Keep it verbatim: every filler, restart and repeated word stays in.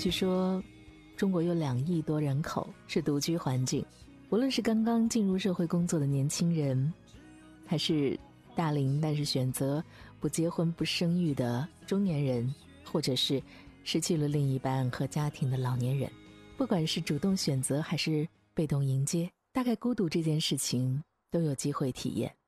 据说中国有两亿多人口，是独居环境。无论是刚刚进入社会工作的年轻人，还是大龄但是选择不结婚不生育的中年人，或者是失去了另一半和家庭的老年人，不管是主动选择还是被动迎接，大概孤独这件事情都有机会体验。